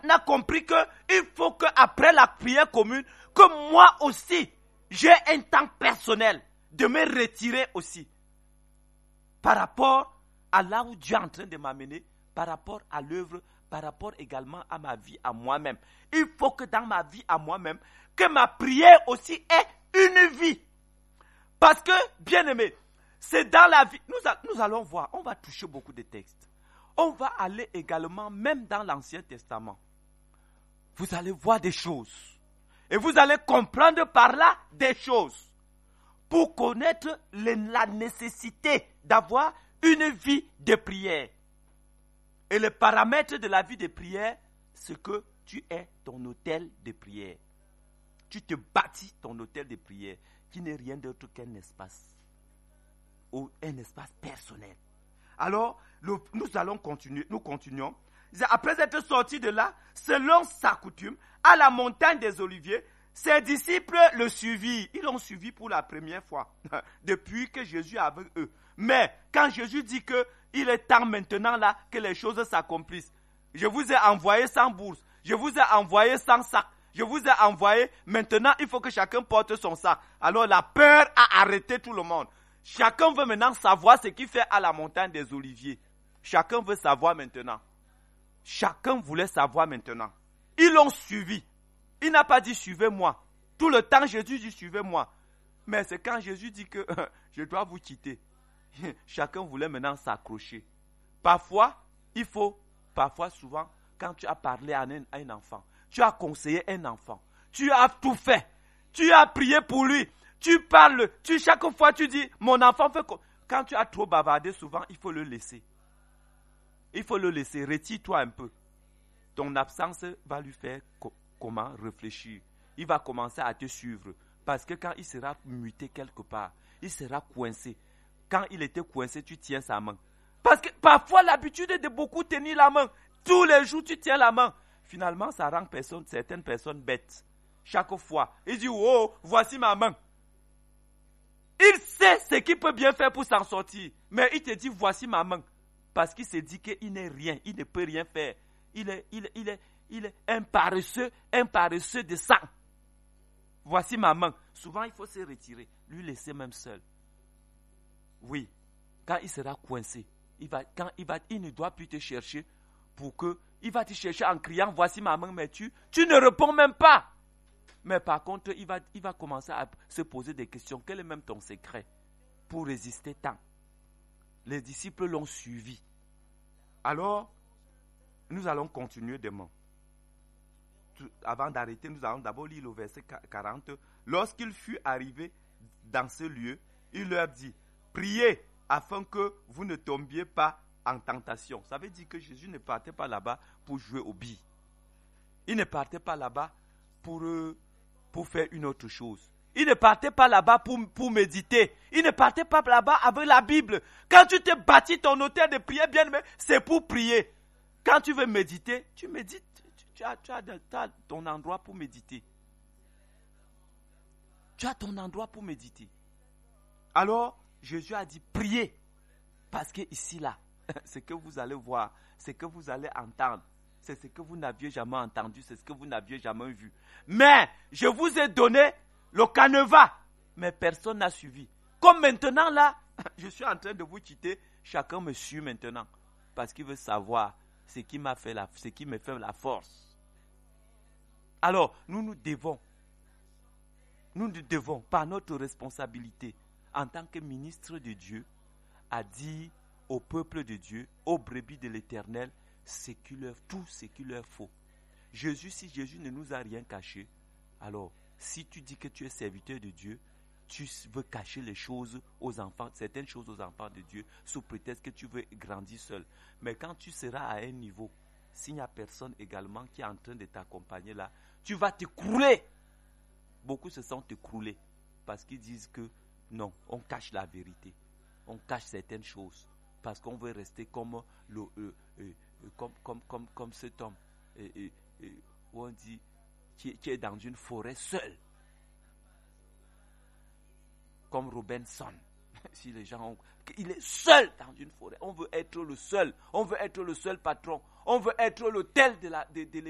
n'a compris qu'il faut qu'après la prière commune, que moi aussi, j'ai un temps personnel de me retirer aussi. Par rapport à là où Dieu est en train de m'amener, par rapport à l'œuvre, par rapport également à ma vie, à moi-même. Il faut que dans ma vie à moi-même, que ma prière aussi ait une vie. Parce que, bien aimé, c'est dans la vie, nous allons voir, on va toucher beaucoup de textes. On va aller également, même dans l'Ancien Testament. Vous allez voir des choses. Et vous allez comprendre par là des choses. Pour connaître la nécessité d'avoir une vie de prière. Et le paramètre de la vie de prière, c'est que tu es ton autel de prière. Tu te bâtis ton autel de prière, qui n'est rien d'autre qu'un espace. Ou un espace personnel. Alors, nous allons continuer, nous continuons. Après être sortis de là, selon sa coutume, à la montagne des Oliviers, ses disciples le suivirent. Ils l'ont suivi pour la première fois, depuis que Jésus est avec eux. Mais quand Jésus dit qu'il est temps maintenant là que les choses s'accomplissent, je vous ai envoyé sans bourse, je vous ai envoyé sans sac, je vous ai envoyé, maintenant il faut que chacun porte son sac. Alors la peur a arrêté tout le monde. Chacun veut maintenant savoir ce qu'il fait à la montagne des Oliviers. Chacun veut savoir maintenant. Chacun voulait savoir maintenant. Ils l'ont suivi. Il n'a pas dit suivez-moi. Tout le temps Jésus dit suivez-moi. Mais c'est quand Jésus dit que je dois vous quitter. Chacun voulait maintenant s'accrocher. Parfois, souvent, quand tu as parlé à un enfant, tu as conseillé un enfant, tu as tout fait, tu as prié pour lui, tu parles, chaque fois tu dis, mon enfant fait quoi? Quand tu as trop bavardé souvent, il faut le laisser. Il faut le laisser, retire-toi un peu. Ton absence va lui faire comment réfléchir. Il va commencer à te suivre. Parce que quand il sera muté quelque part, il sera coincé. Quand il était coincé, tu tiens sa main. Parce que parfois, l'habitude est de beaucoup tenir la main. Tous les jours, tu tiens la main. Finalement, ça rend certaines personnes bêtes. Chaque fois, il dit, oh, voici ma main. Il sait ce qu'il peut bien faire pour s'en sortir. Mais il te dit, voici ma main. Parce qu'il s'est dit qu'il n'est rien, il ne peut rien faire. Il est un paresseux de sang. Voici ma main. Souvent, il faut se retirer, lui laisser même seul. Oui, quand il sera coincé, il ne doit plus te chercher il va te chercher en criant, voici ma main, mais tu ne réponds même pas. Mais par contre, il va commencer à se poser des questions. Quel est même ton secret pour résister tant? Les disciples l'ont suivi. Alors, nous allons continuer demain. Avant d'arrêter, nous allons d'abord lire le verset 40. Lorsqu'il fut arrivé dans ce lieu, il leur dit, priez afin que vous ne tombiez pas en tentation. Ça veut dire que Jésus ne partait pas là-bas pour jouer aux billes. Il ne partait pas là-bas pour faire une autre chose. Il ne partait pas là-bas pour méditer. Il ne partait pas là-bas avec la Bible. Quand tu te bâtis ton autel de prière, bien aimé, c'est pour prier. Quand tu veux méditer, tu médites. Tu as ton endroit pour méditer. Tu as ton endroit pour méditer. Alors, Jésus a dit, priez. Parce que ici, là, ce que vous allez voir, ce que vous allez entendre, c'est ce que vous n'aviez jamais entendu, c'est ce que vous n'aviez jamais vu. Mais, je vous ai donné le canevas, mais personne n'a suivi. Comme maintenant, là, je suis en train de vous quitter, chacun me suit maintenant. Parce qu'il veut savoir ce qui me fait la force. Alors, nous devons, par notre responsabilité, en tant que ministre de Dieu, à dire au peuple de Dieu, aux brebis de l'Éternel, tout ce qu'il leur faut. Si Jésus ne nous a rien caché, alors, si tu dis que tu es serviteur de Dieu, tu veux cacher les choses aux enfants, certaines choses aux enfants de Dieu, sous prétexte que tu veux grandir seul. Mais quand tu seras à un niveau, s'il n'y a personne également qui est en train de t'accompagner là, tu vas t'écrouler. Beaucoup se sont écroulés parce qu'ils disent que non, on cache la vérité. On cache certaines choses parce qu'on veut rester comme cet homme où on dit qui est dans une forêt seul. Comme Robinson. Si les gens il est seul dans une forêt. On veut être le seul. On veut être le seul patron. On veut être l'autel de